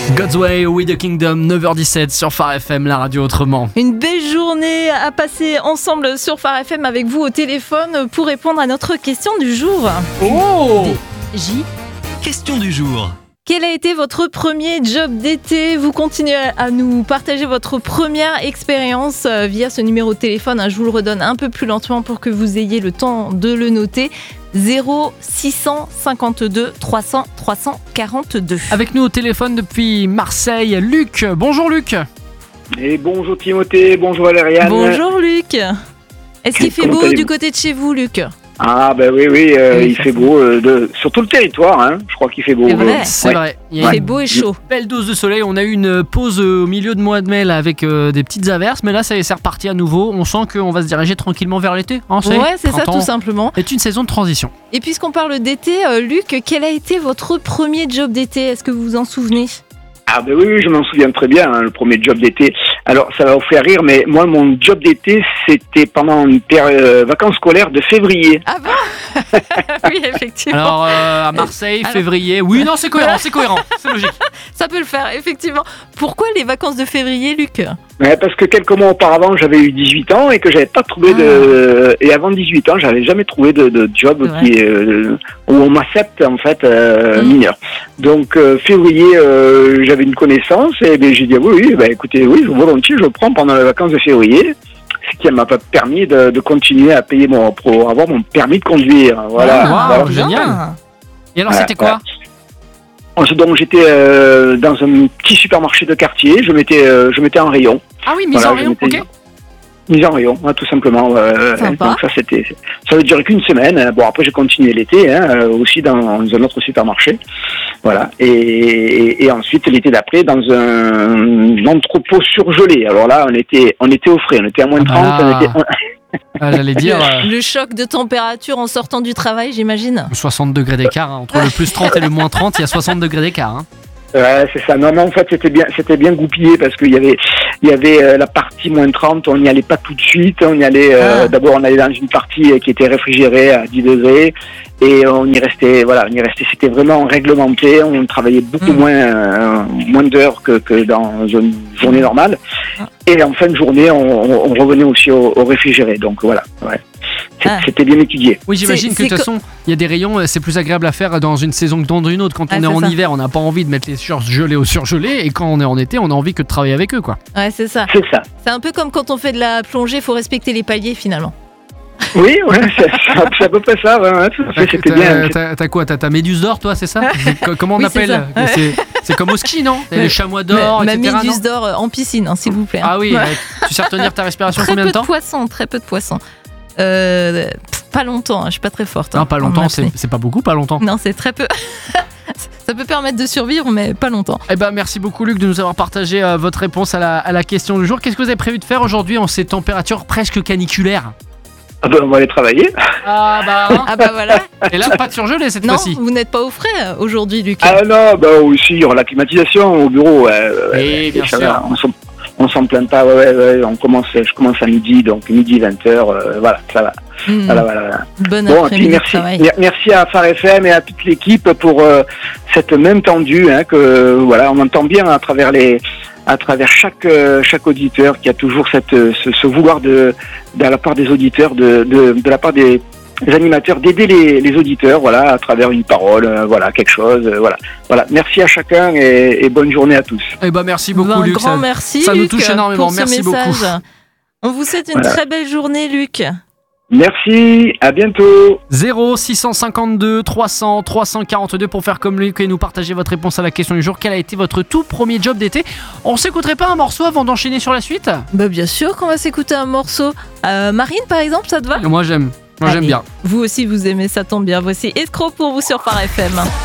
God's Way with the Kingdom, 9h17 sur Phare FM, la radio autrement. Une belle journée à passer ensemble sur Phare FM avec vous au téléphone pour répondre à notre question du jour. Oh J. Question du jour. Quel a été votre premier job d'été ? Vous continuez à nous partager votre première expérience via ce numéro de téléphone. Je vous le redonne un peu plus lentement pour que vous ayez le temps de le noter. 0652 300 342. Avec nous au téléphone depuis Marseille, Luc. Bonjour Luc. Et bonjour Timothée, bonjour Valériane. Bonjour Luc. Est-ce qu'il fait Comment beau allez-vous du côté de chez vous, Luc ? Ah ben oui, il fait beau sur tout le territoire, hein. Je crois qu'il fait beau. C'est vrai. C'est vrai. Il y Il a fait une beau et chaud. belle dose de soleil. On a eu une pause au milieu de mois de mai là, avec des petites averses, mais là c'est reparti à nouveau. On sent qu'on va se diriger tranquillement vers l'été. Hein, Ouais, c'est ça tout simplement. C'est une saison de transition. Et puisqu'on parle d'été, Luc, quel a été votre premier job d'été ? Est-ce que vous vous en souvenez ? Ah ben oui, je m'en souviens très bien, hein, le premier job d'été. Alors ça va vous faire rire, mais moi mon job d'été c'était pendant une vacances scolaires de février. Ah bon ? Oui, effectivement. Alors à Marseille, février. Oui, non, c'est cohérent, c'est logique. Ça peut le faire, effectivement. Pourquoi les vacances de février, Luc ? Ouais, parce que quelques mois auparavant j'avais eu 18 ans et que j'avais pas trouvé et avant 18 ans j'avais jamais trouvé de job où on m'accepte en fait mineur. Donc février j'avais une connaissance et ben, j'ai dit oui, écoutez, oui, volontiers je prends pendant les vacances de février. Ce qui m'a pas permis de continuer à payer pour avoir mon permis de conduire. Voilà. Wow, génial. Et alors c'était quoi ? Donc j'étais dans un petit supermarché de quartier, je mettais en rayon. Ah oui, mise en rayon, ok. Mise en rayon, tout simplement. Donc ça veut durer qu'une semaine. Bon, après j'ai continué l'été, aussi dans un autre supermarché. Voilà. Et ensuite l'été d'après dans un entrepôt surgelé. Alors là on était au frais, on était à moins de 30. J'allais dire le choc de température en sortant du travail, j'imagine. 60 degrés d'écart, hein. Entre le plus 30 et le moins 30, il y a 60 degrés d'écart. Hein. Ouais, c'est ça. Non, en fait, c'était bien goupillé parce qu'il y avait la partie moins 30, on n'y allait pas tout de suite. On y allait, d'abord, on allait dans une partie qui était réfrigérée à 10 degrés et on y restait, c'était vraiment réglementé. On travaillait beaucoup moins d'heures que dans une journée normale. Et en fin de journée, on revenait aussi au réfrigéré. Donc voilà, ouais. C'était bien étudié. Oui, j'imagine que de toute façon, il y a des rayons, c'est plus agréable à faire dans une saison que dans une autre. Quand on est en hiver, on n'a pas envie de mettre les surgelés au surgelé, et quand on est en été, on a envie que de travailler avec eux, quoi. Ouais, c'est ça. C'est un peu comme quand on fait de la plongée, il faut respecter les paliers finalement. Oui, ouais, c'est à peu près ça. Ouais, c'était bien. T'as quoi ? T'as méduse d'or, toi, c'est ça ? Comment on appelle ? C'est comme au ski, non ? Les chamois d'or, ma etc. Ma méduse d'or en piscine, s'il vous plaît. Ah oui, tu sais retenir ta respiration combien de temps ? Très peu de poissons. Pas longtemps, je suis pas très forte. Non, pas longtemps, c'est pas beaucoup, pas longtemps. Non, c'est très peu. Ça peut permettre de survivre, mais pas longtemps. Eh ben, merci beaucoup Luc de nous avoir partagé votre réponse à la question du jour. Qu'est-ce que vous avez prévu de faire aujourd'hui en ces températures presque caniculaires ? Ah ben, on va aller travailler. Ah bah voilà. Et là, pas de surgelé cette fois-ci. Non, vous n'êtes pas au frais aujourd'hui, Luc. Ah non, bah aussi, il y aura la climatisation au bureau. Bien sûr. On s'en plaint pas, je commence à midi, donc midi 20h, voilà, ça va. Voilà. Bon après-midi de travail. Merci à Phare FM et à toute l'équipe pour cette même tendue, que voilà, on entend bien à travers chaque auditeur qui a toujours ce vouloir de la part des auditeurs, de la part des animateurs d'aider les auditeurs, voilà, à travers une parole, quelque chose, voilà. Merci à chacun et bonne journée à tous. Eh ben merci beaucoup Luc. Grand merci. Ça Luc, nous touche énormément. Merci beaucoup. On vous souhaite une très belle journée, Luc. Merci, à bientôt. 0652 300 342 pour faire comme Luc et nous partager votre réponse à la question du jour. Quel a été votre tout premier job d'été ? On s'écouterait pas un morceau avant d'enchaîner sur la suite ? Bah bien sûr qu'on va s'écouter un morceau. Marine par exemple, ça te va ? Moi j'aime bien. Vous aussi vous aimez, ça tombe bien. Voici Escroc pour vous sur Phare FM.